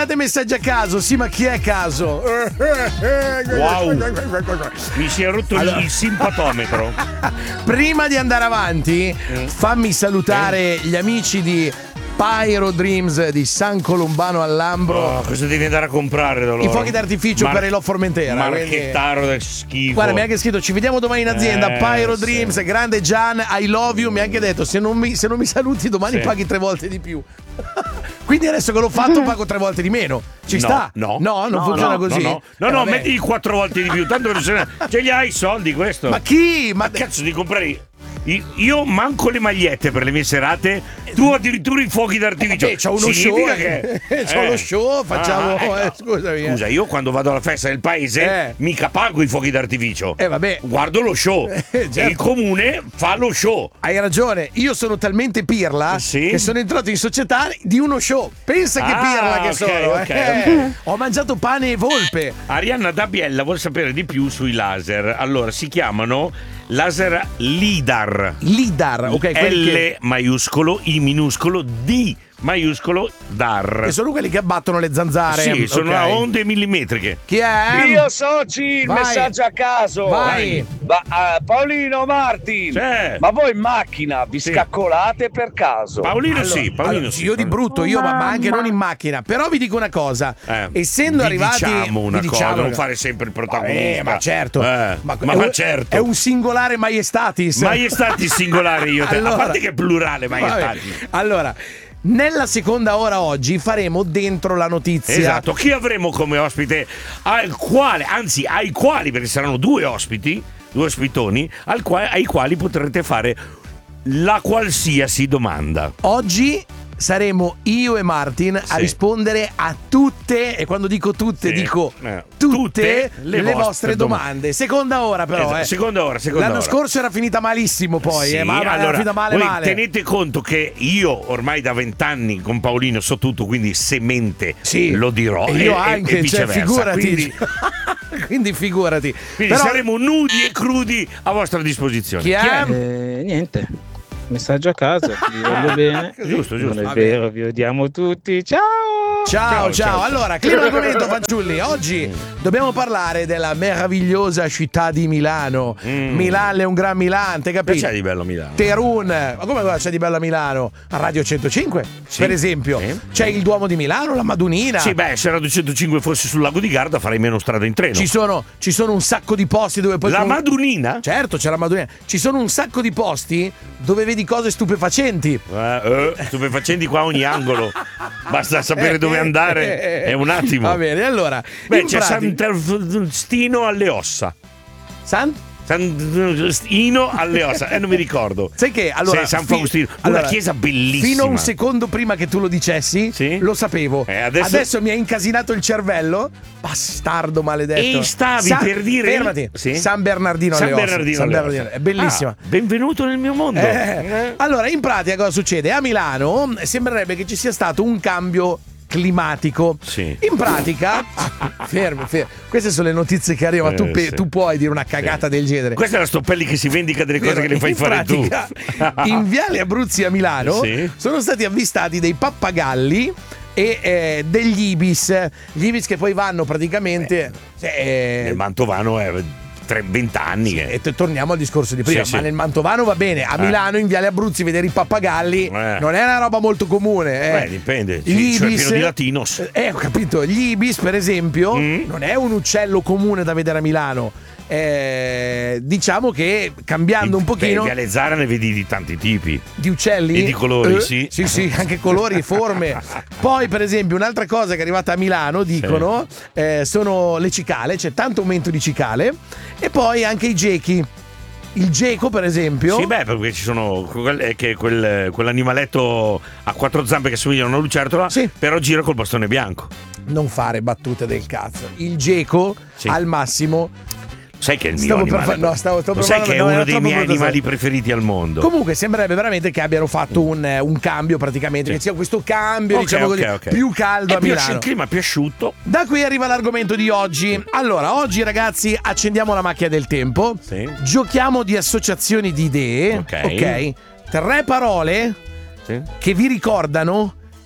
mandate messaggi a caso. Sì, ma chi è caso? Wow, mi si è rotto il simpatometro. Prima di andare avanti, fammi salutare gli amici di Pyro Dreams di San Columbano al Lambro. Cosa devi andare a comprare da loro? I fuochi d'artificio per il Formentera. Marchettaro del schifo. Guarda, mi ha anche scritto: ci vediamo domani in azienda. Pyro Dreams, grande Gian, I love you. Mi ha anche detto: se non mi saluti domani paghi 3 volte di più. Quindi adesso che l'ho fatto pago 3 volte di meno. Ci sta? No, non funziona così. No, metti 4 volte di più. Tanto ce li hai i soldi questo. Ma chi? Ma cazzo di comprare? Io manco le magliette per le mie serate, tu addirittura i fuochi d'artificio. C'ho uno show, c'ho lo show, facciamo. Scusami. Scusa, io quando vado alla festa del paese mica pago i fuochi d'artificio. Vabbè. Guardo lo show. Certo. E il comune fa lo show. Hai ragione, io sono talmente pirla che sono entrato in società di uno show. Pensa che pirla che sono. Okay. Ho mangiato pane e volpe. Arianna da Biella vuole sapere di più sui laser. Allora, si chiamano laser LIDAR. Ok, L maiuscolo, I minuscolo, D maiuscolo, DAR. E sono quelli che abbattono le zanzare. Sì, sono a onde millimetriche. Chi è? Io soci, il messaggio a caso. Vai. Paolino Martin. Ma voi in macchina vi scaccolate per caso? Paolino sì. Io di brutto, ma anche non in macchina. Però vi dico una cosa. Essendo arrivati. Diciamo una cosa, non fare sempre il protagonista. Ma certo. Ma certo. È un singolare maiestatis. Maiestatis singolare io. Allora, a parte che è plurale maiestatis. Allora, nella seconda ora oggi faremo dentro la notizia. Esatto, chi avremo come ospite ai quali, perché saranno 2 ospiti, 2 ospitoni, ai quali potrete fare la qualsiasi domanda. Oggi saremo io e Martin a rispondere a tutte, e quando dico tutte dico tutte le vostre domande. Seconda ora però. Seconda ora. L'anno scorso era finita malissimo poi, ma era finita male. Tenete conto che io ormai da 20 anni con Paolino so tutto, quindi se mente lo dirò. E io anche, e viceversa. Figurati. Quindi figurati. Quindi saremo nudi e crudi a vostra disposizione. Chi è? Niente. Messaggio a caso, ti voglio bene. Giusto. Non è vero, vi odiamo tutti. Ciao. Allora, clima argomento fanciulli. Oggi dobbiamo parlare della meravigliosa città di Milano. Milano è un gran Milan, te capito? Che c'è di bello a Milano? Terun. Ma come c'è di bello a Milano? A Radio 105, per esempio. C'è il Duomo di Milano, la Madonnina. Sì, se Radio 105 fosse sul lago di Garda farei meno strada in treno. Ci sono un sacco di posti dove poi. La Madonnina? Certo, c'è la Madonnina. Ci sono un sacco di posti dove vedi cose stupefacenti. Stupefacenti qua a ogni angolo. Basta sapere dove andare. È un attimo. Va bene, allora. C'è Sant'Agostino alle Ossa. Sant'Agostino alle Ossa, non mi ricordo. Sai che allora San Faustino, una chiesa bellissima. Fino a un secondo prima che tu lo dicessi, lo sapevo. Adesso mi ha incasinato il cervello. Bastardo maledetto. E stavi per dire. Fermati. San Bernardino alle Ossa. È bellissima. Benvenuto nel mio mondo. Allora, in pratica cosa succede? A Milano sembrerebbe che ci sia stato un cambio climatico. In pratica, fermi. Queste sono le notizie che arrivano. Tu puoi dire una cagata del genere. Questa è la Stoppelli che si vendica delle cose che le fai fare tu. In Viale Abruzzi a Milano sono stati avvistati dei pappagalli e degli ibis. Gli ibis che poi vanno praticamente nel Mantovano 20 anni. E torniamo al discorso di prima. Ma nel Mantovano va bene. A Milano, in Viale Abruzzi, vedere i pappagalli non è una roba molto comune. Dipende. Gli ibis, pieno di latinos. Ho capito. Gli ibis, per esempio, non è un uccello comune da vedere a Milano. Diciamo che cambiando un pochino. In Viale Zara ne vedi di tanti tipi di uccelli e di colori. Sì, anche colori e forme. Poi per esempio un'altra cosa che è arrivata a Milano, dicono, sono le cicale. C'è tanto aumento di cicale. E poi anche i gechi. Il geco, per esempio. Sì, perché ci sono quell'animaletto a 4 zampe che somiglia a una lucertola, però gira col bastone bianco. Non fare battute del cazzo. Il geco al massimo. Sai che è il mio animale? Sai che è uno dei miei animali preferiti al mondo. Comunque sembrerebbe veramente che abbiano fatto un cambio, praticamente, che sia questo cambio, più caldo a Milano. Il clima più asciutto. Da qui arriva l'argomento di oggi. Allora, oggi ragazzi accendiamo la macchina del tempo. Giochiamo di associazioni di idee. Ok. 3 parole che vi ricordano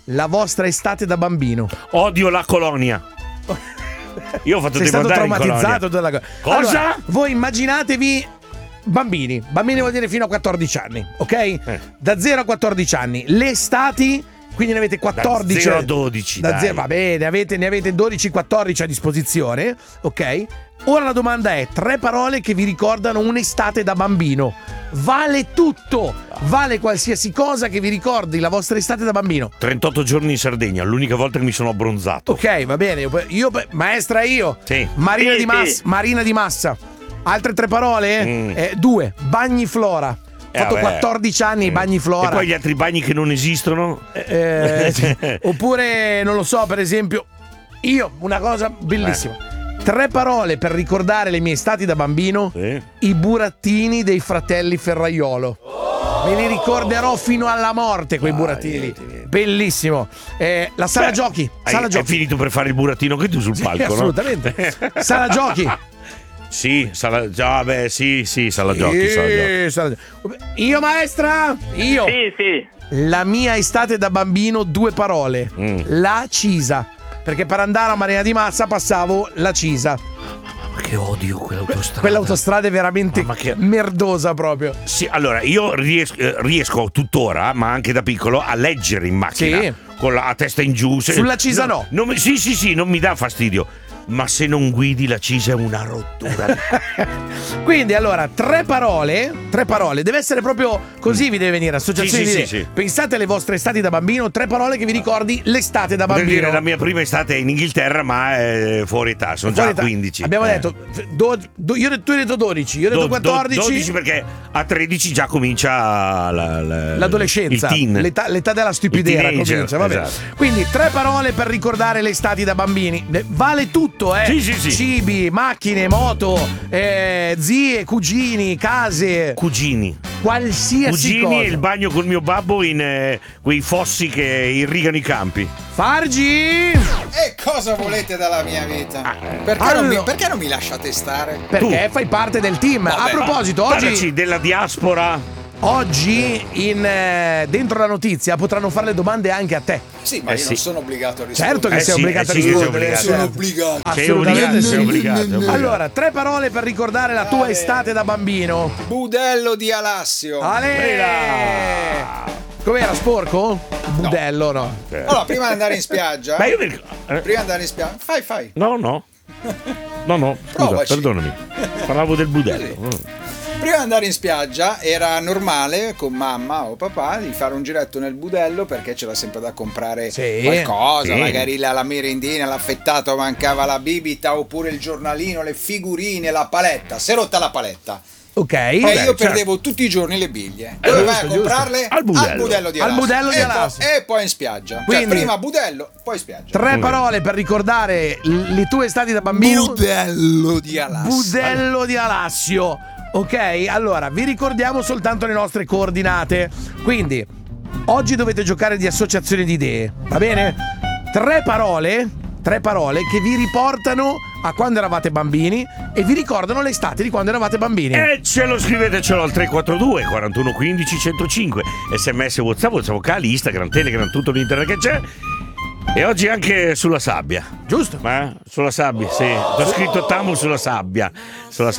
la vostra estate da bambino. Odio la colonia. Io ho fatto Sei tempo stato andare in traumatizzato colonia. Cosa? Cosa? Allora, voi immaginatevi bambini vuol dire fino a 14 anni, ok? Da 0 a 14 anni. Le estati, quindi ne avete 14. Da 0 a 12. Da 0, va bene, ne avete 12-14 a disposizione, ok? Ora la domanda è: 3 parole che vi ricordano un'estate da bambino. Vale tutto, vale qualsiasi cosa che vi ricordi la vostra estate da bambino. 38 giorni in Sardegna, l'unica volta che mi sono abbronzato. Ok, va bene. Maestra, io. Sì. Marina di Massa. Altre 3 parole? 2. Bagniflora. Ho fatto 14 anni i Bagniflora. E poi gli altri bagni che non esistono? Oppure, non lo so, per esempio, io, una cosa bellissima. 3 parole per ricordare le mie estati da bambino. I burattini dei fratelli Ferraiolo. Me li ricorderò fino alla morte quei burattini. Bellissimo. La sala giochi. Hai finito per fare il burattino che tu sul palco, no? Assolutamente. Sala giochi. Sì, sala giochi. Io, maestra? Io. Sì. La mia estate da bambino, 2 parole. La Cisa. Perché per andare a Marina di Massa passavo la Cisa. Ma che odio quell'autostrada. Quell'autostrada è veramente merdosa proprio. Sì, allora io riesco tuttora, ma anche da piccolo, a leggere in macchina. Sì. Con la testa in giù. Sulla Cisa no. Sì, non mi dà fastidio. Ma se non guidi la Cisa è una rottura. Quindi allora 3 parole, deve essere proprio così, vi deve venire associazione di idee. Sì. Pensate alle vostre estati da bambino, 3 parole che vi ricordi l'estate da Potrei bambino. dire la mia prima estate in Inghilterra, ma è fuori età, sono già a 15. Abbiamo detto tu hai detto 12, io ho detto 14. 12 perché a 13 già comincia l'adolescenza, il teen. l'età della stupidera comincia, va bene. Esatto. Quindi 3 parole per ricordare le estati da bambini. Vale tutto, Sì. Cibi, macchine, moto, zie, cugini, case. Cugini Qualsiasi cosa. e il bagno col mio babbo in quei fossi che irrigano i campi. Fargi! E cosa volete dalla mia vita? Perché non mi lasciate stare? Perché fai parte del team. Vabbè, A proposito, Parlaci della diaspora. oggi dentro la notizia potranno fare le domande anche a te. Sì, ma io non sono obbligato a rispondere. Certo che sei obbligato a rispondere. Sono obbligato. Assolutamente Sei sì. obbligato. Allora, 3 parole per ricordare la tua estate da bambino. Budello di Alassio. Ale! Com'era, sporco? Budello, no. Allora, prima di andare in spiaggia. Ma io Prima di andare in spiaggia. Fai. No. Scusa, Provaci. perdonami. Parlavo del budello. Prima di andare in spiaggia era normale con mamma o papà di fare un giretto nel budello perché c'era sempre da comprare qualcosa, sì. magari la merendina, l'affettato, mancava la bibita oppure il giornalino, le figurine, la paletta. Si è rotta la paletta. Ok. E io perdevo tutti i giorni le biglie. Dove vai a comprarle? Al budello. Di Al Alassio. budello di Alassio. E poi in spiaggia. Quindi, cioè prima budello, poi spiaggia. 3 parole per ricordare le tue estati da bambino. Budello di Alassio. Budello di Alassio. Ok, allora vi ricordiamo soltanto le nostre coordinate. Quindi oggi dovete giocare di associazione di idee, va bene? 3 parole che vi riportano a quando eravate bambini e vi ricordano l'estate di quando eravate bambini. E ce lo scrivetecelo al 342 41 15 105. SMS, WhatsApp, vocale, Instagram, Telegram, tutto l'internet che c'è. E oggi anche sulla sabbia. Giusto? Sulla sabbia, sì. Ho scritto Tamu sulla sabbia.